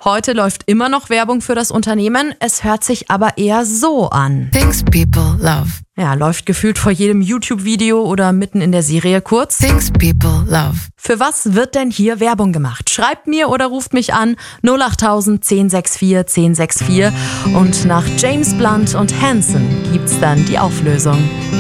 Heute läuft immer noch Werbung für das Unternehmen, es hört sich aber eher so an. Things people love. Ja, läuft gefühlt vor jedem YouTube-Video oder mitten in der Serie kurz. Things people love. Für was wird denn hier Werbung gemacht? Schreibt mir oder ruft mich an 08000 1064 1064 und nach James Blunt und Hanson gibt's dann die Auflösung.